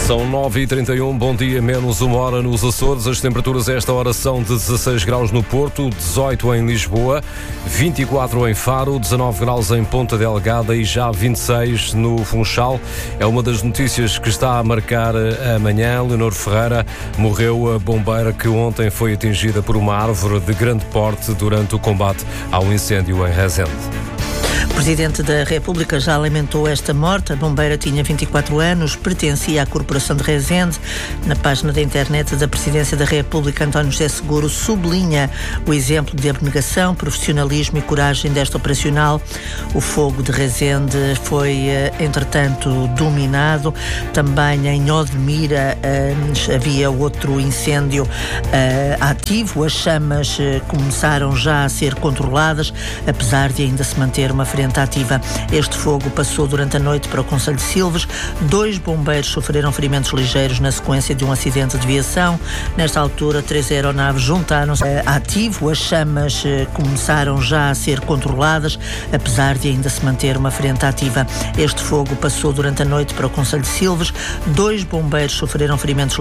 São 9h31, bom dia, menos uma hora nos Açores. As temperaturas a esta hora são de 16 graus no Porto, 18 em Lisboa, 24 em Faro, 19 graus em Ponta Delgada e já 26 no Funchal. É uma das notícias que está a marcar a manhã. Leonor Ferreira morreu, a bombeira que ontem foi atingida por uma árvore de grande porte durante o combate ao incêndio em Rezende. O Presidente da República já lamentou esta morte. A bombeira tinha 24 anos, pertencia à Corporação de Rezende. Na página da internet da Presidência da República, António José Seguro sublinha o exemplo de abnegação, profissionalismo e coragem desta operacional. O fogo de Rezende foi, entretanto, dominado. Também em Odmira havia outro incêndio ativo. As chamas começaram já a ser controladas, apesar de ainda se manter uma frente ativa. Este fogo passou durante a noite para o Concelho de Silves. 2 bombeiros sofreram ferimentos ligeiros na sequência de um acidente de viação. Nesta altura, 3 aeronaves juntaram-se ativo. As chamas começaram já a ser controladas, apesar de ainda se manter uma frente ativa. Este fogo passou durante a noite para o Concelho de Silves. 2 bombeiros sofreram ferimentos